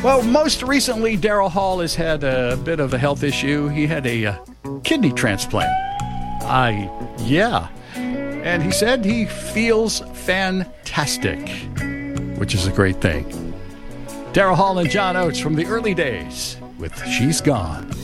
Well, most recently, Daryl Hall has had a bit of a health issue. He had a kidney transplant. Yeah. And he said he feels fantastic, which is a great thing. Daryl Hall and John Oates from the early days with She's Gone.